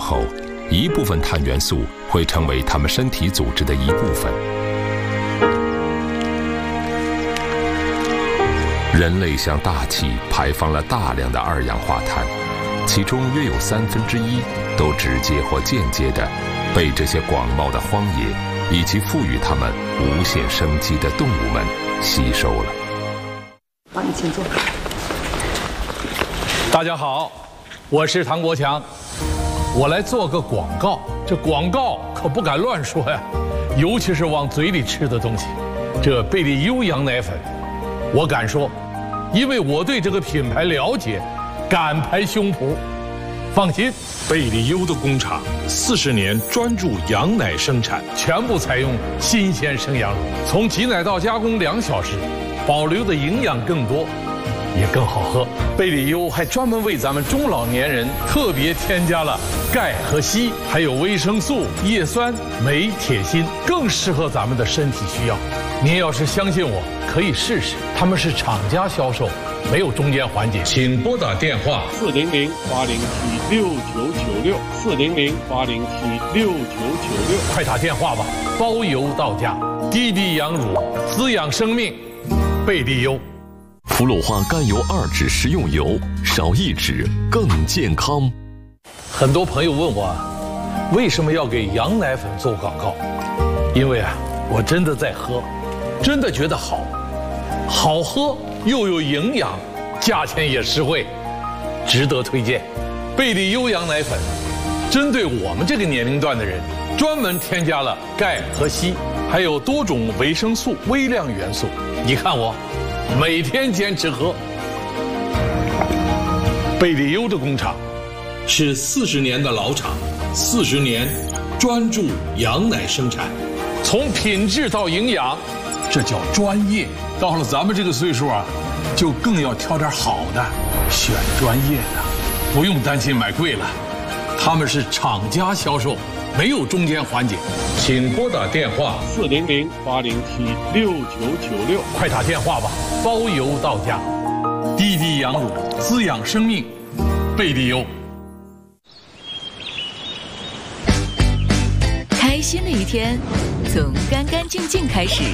后，一部分碳元素会成为它们身体组织的一部分。人类向大气排放了大量的二氧化碳，其中约有1/3都直接或间接地被这些广袤的荒野以及赋予它们无限生机的动物们吸收了。 好，你请坐。 大家好，我是唐国强，我来做个广告。这广告可不敢乱说呀，尤其是往嘴里吃的东西。这贝利优羊奶粉，我敢说，因为我对这个品牌了解，敢拍胸脯。放心， 贝利优的工厂40年专注羊奶生产， 全部采用新鲜生羊乳，从挤奶到加工2小时，保留的营养更多，也更好喝。贝利优还专门为咱们中老年人特别添加了钙和硒，还有维生素、叶酸、镁、铁、锌，更适合咱们的身体需要。您要是相信我，可以试试。他们是厂家销售，没有中间环节。请拨打电话 400-807-6996，400-807-6996， 快打电话吧，包邮到家。滴滴羊乳，滋养生命，贝利优。 氟氯化甘油2酯食用油，少1酯更健康。 很多朋友问我，为什么要给羊奶粉做广告？因为我真的在喝，真的觉得好，好喝又有营养，价钱也实惠，值得推荐。贝利优羊奶粉，针对我们这个年龄段的人，专门添加了钙和硒，还有多种维生素、微量元素。你看我，每天坚持喝。贝利优的工厂是40年的老厂，40年专注羊奶生产，从品质到营养，这叫专业。到了咱们这个岁数就更要挑点好的，选专业的，不用担心买贵了。他们是厂家销售，没有中间环节。请拨打电话 400-807-6996， 快打电话吧，包邮到家。滴滴羊乳，滋养生命，贝利优。 开心的一天，从干干净净开始。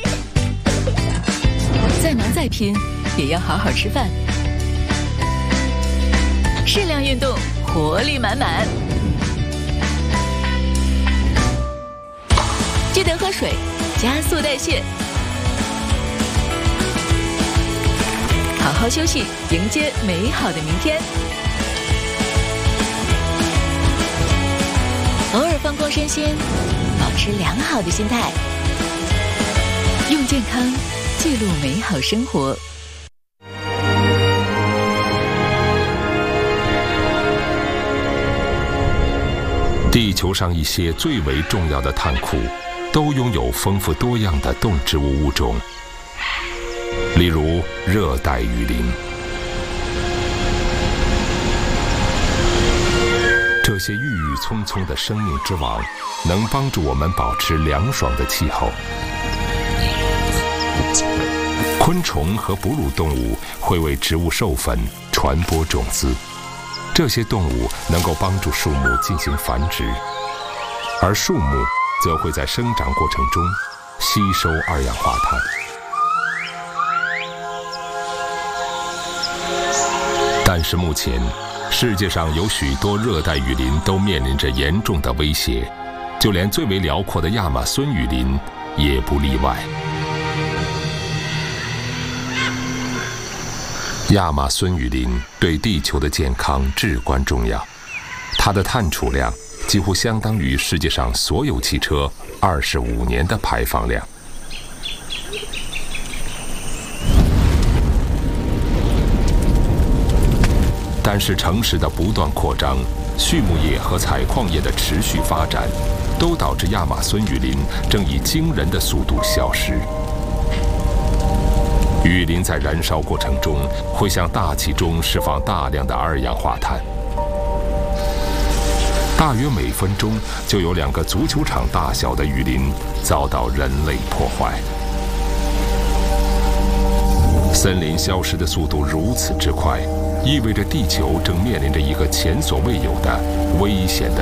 再忙再拼，也要好好吃饭。适量运动，活力满满。记得喝水，加速代谢。好好休息，迎接美好的明天。偶尔放空身心，保持良好的心态，用健康记录美好生活。 地球上一些最为重要的碳库，都拥有丰富多样的动植物物种，例如热带雨林。这些郁郁葱葱的生命之王，能帮助我们保持凉爽的气候。昆虫和哺乳动物会为植物授粉、传播种子，这些动物能够帮助树木进行繁殖，而树木则会在生长过程中吸收二氧化碳。但是目前，世界上有许多热带雨林都面临着严重的威胁，就连最为辽阔的亚马孙雨林也不例外。亚马孙雨林对地球的健康至关重要，它的碳储量几乎相当于世界上所有汽车25年的排放量。但是城市的不断扩张、畜牧业和采矿业的持续发展，都导致亚马孙雨林正以惊人的速度消失。雨林在燃烧过程中会向大气中释放大量的二氧化碳，大约每分钟就有2个足球场大小的雨林遭到人类破坏。森林消失的速度如此之快，意味着地球正面临着一个前所未有的危险的